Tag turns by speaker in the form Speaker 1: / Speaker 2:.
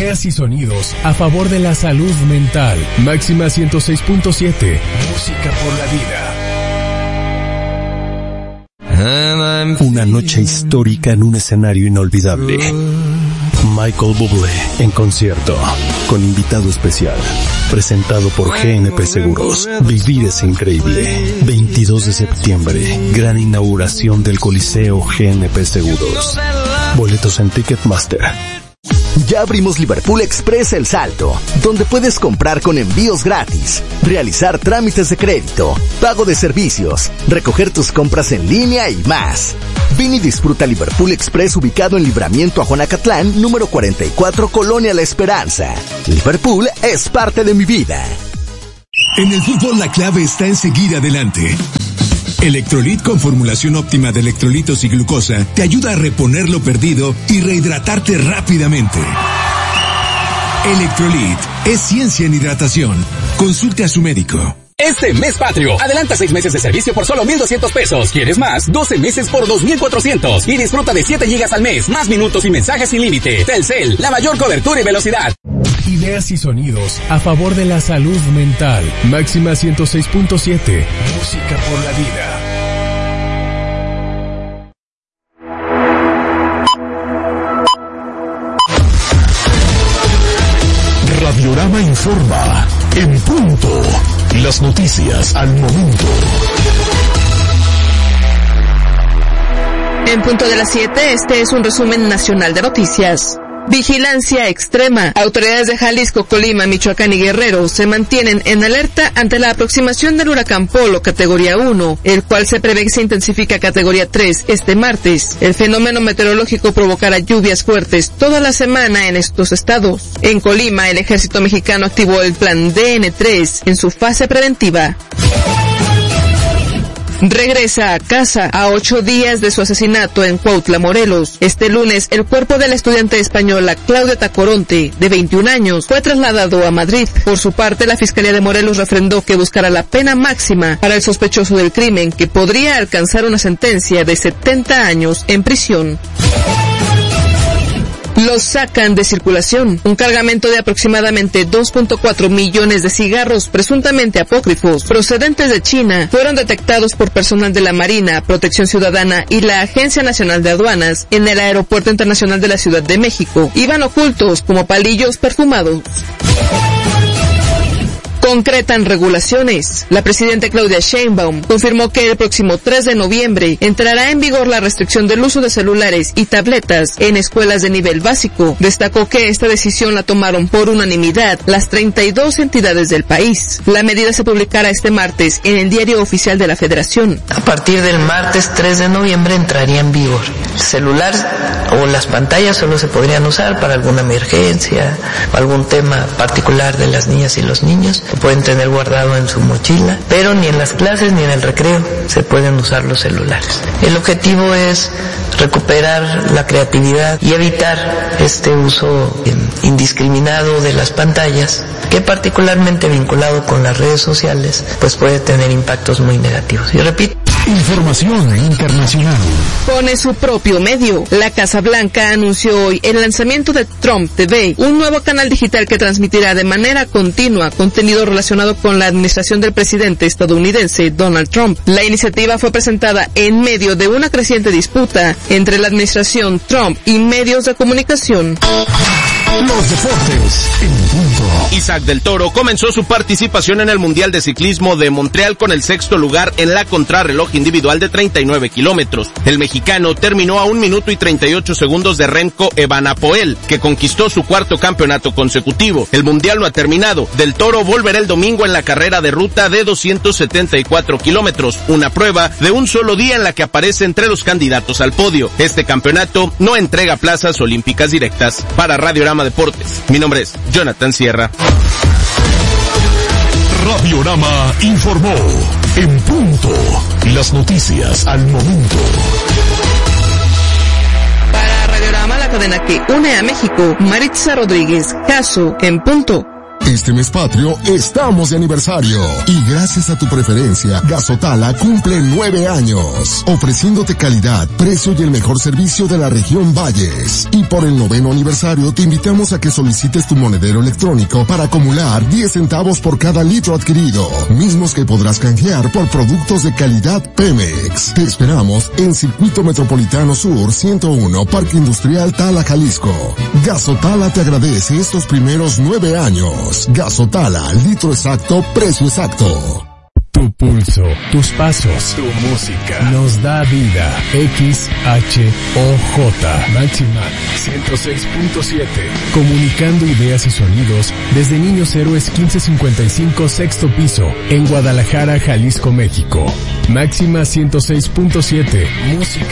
Speaker 1: Ideas y sonidos a favor de la salud mental. Máxima 106.7. Música por la vida.
Speaker 2: Una noche histórica en un escenario inolvidable. Michael Bublé en concierto, con invitado especial. Presentado por GNP Seguros. Vivir es increíble. 22 de septiembre, gran inauguración del Coliseo GNP Seguros. Boletos en Ticketmaster.
Speaker 3: Ya abrimos Liverpool Express El Salto, donde puedes comprar con envíos gratis, realizar trámites de crédito, pago de servicios, recoger tus compras en línea y más. Ven y disfruta Liverpool Express, ubicado en Libramiento a Juanacatlán, número 44, Colonia La Esperanza. Liverpool es parte de mi vida.
Speaker 4: En el fútbol la clave está en seguir adelante. Electrolit, con formulación óptima de electrolitos y glucosa, te ayuda a reponer lo perdido y rehidratarte rápidamente. Electrolit es ciencia en hidratación. Consulte a su médico.
Speaker 5: Este mes patrio, adelanta 6 meses de servicio por solo 1,200 pesos. ¿Quieres más? 12 meses por 2,400. Y disfruta de 7 gigas al mes, más minutos y mensajes sin límite. Telcel, la mayor cobertura y velocidad.
Speaker 1: Ideas y sonidos a favor de la salud mental. Máxima 106.7. Música por la vida.
Speaker 6: Radiorama informa. En punto. Las noticias al momento.
Speaker 7: En punto de las 7, este es un resumen nacional de noticias. Vigilancia extrema. Autoridades de Jalisco, Colima, Michoacán y Guerrero se mantienen en alerta ante la aproximación del huracán Polo categoría 1, el cual se prevé que se intensifica a categoría 3 este martes. El fenómeno meteorológico provocará lluvias fuertes toda la semana en estos estados. En Colima, el ejército mexicano activó el plan DN3 en su fase preventiva. Regresa a casa a 8 días de su asesinato en Cuautla, Morelos. Este lunes, el cuerpo de la estudiante española Claudia Tacoronte, de 21 años, fue trasladado a Madrid. Por su parte, la Fiscalía de Morelos refrendó que buscará la pena máxima para el sospechoso del crimen, que podría alcanzar una sentencia de 70 años en prisión. Los sacan de circulación. Un cargamento de aproximadamente 2.4 millones de cigarros presuntamente apócrifos procedentes de China fueron detectados por personal de la Marina, Protección Ciudadana y la Agencia Nacional de Aduanas en el Aeropuerto Internacional de la Ciudad de México. Iban ocultos como palillos perfumados. Concretan regulaciones. La presidenta Claudia Sheinbaum confirmó que el próximo 3 de noviembre entrará en vigor la restricción del uso de celulares y tabletas en escuelas de nivel básico. Destacó que esta decisión la tomaron por unanimidad las 32 entidades del país. La medida se publicará este martes en el Diario Oficial de la Federación.
Speaker 8: A partir del martes 3 de noviembre entraría en vigor. El celular o las pantallas solo se podrían usar para alguna emergencia, algún tema particular de las niñas y los niños. Pueden tener guardado en su mochila, pero ni en las clases ni en el recreo se pueden usar los celulares. El objetivo es recuperar la creatividad y evitar este uso indiscriminado de las pantallas, que particularmente vinculado con las redes sociales, pues puede tener impactos muy negativos. Y repito,
Speaker 6: información internacional.
Speaker 7: Pone su propio medio. La Casa Blanca anunció hoy el lanzamiento de Trump TV, un nuevo canal digital que transmitirá de manera continua contenido relacionado con la administración del presidente estadounidense Donald Trump. La iniciativa fue presentada en medio de una creciente disputa entre la administración Trump y medios de comunicación.
Speaker 6: Los deportes en punto.
Speaker 9: Isaac del Toro comenzó su participación en el Mundial de Ciclismo de Montreal con el 6º lugar en la contrarreloj individual de 39 kilómetros. El mexicano terminó a 1 minuto y 38 segundos de Remco Evenepoel, que conquistó su 4º campeonato consecutivo. El Mundial no ha terminado. Del Toro volverá el domingo en la carrera de ruta de 274 kilómetros, una prueba de un solo día en la que aparece entre los candidatos al podio. Este campeonato no entrega plazas olímpicas directas. Para Radiorama Deportes, mi nombre es Jonathan Sierra.
Speaker 6: Radiorama informó. En punto. Las noticias al momento.
Speaker 7: Para Radiorama, la cadena que une a México, Maritza Rodríguez, Caso en punto.
Speaker 10: Este mes patrio estamos de aniversario y gracias a tu preferencia, Gasotala cumple 9 años, ofreciéndote calidad, precio y el mejor servicio de la región Valles. Y por el 9º aniversario te invitamos a que solicites tu monedero electrónico para acumular 10 centavos por cada litro adquirido, mismos que podrás canjear por productos de calidad Pemex. Te esperamos en Circuito Metropolitano Sur 101, Parque Industrial Tala, Jalisco. Gasotala te agradece estos primeros 9 años. Gasotala, litro exacto, precio exacto.
Speaker 1: Tu pulso, tus pasos, tu música nos da vida. XHOJ Máxima 106.7. Comunicando ideas y sonidos desde Niños Héroes 1555 sexto piso en Guadalajara, Jalisco, México. Máxima 106.7. Música